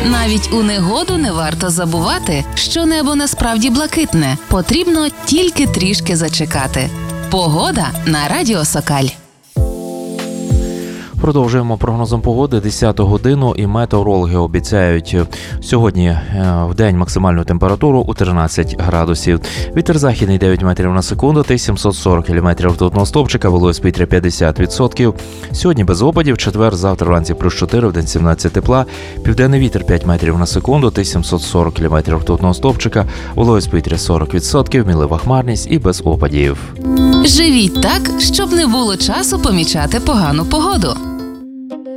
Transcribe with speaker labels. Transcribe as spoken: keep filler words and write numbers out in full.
Speaker 1: Навіть у негоду не варто забувати, що небо насправді блакитне. Потрібно тільки трішки зачекати. Погода на Радіо Сокаль.
Speaker 2: Продовжуємо прогнозом погоди десяту годину, і метеорологи обіцяють сьогодні в день максимальну температуру у тринадцять градусів. Вітер західний дев'ять метрів на секунду та сімсот сорок міліметрів ртутного стовпчика, вологість повітря п'ятдесят відсотків. Сьогодні без опадів, четвер, завтра вранці плюс чотири, вдень сімнадцять тепла. Південний вітер п'ять метрів на секунду та сімсот сорок міліметрів ртутного стовпчика, вологість повітря сорок відсотків, мінлива хмарність і без опадів.
Speaker 1: Живіть так, щоб не було часу помічати погану погоду.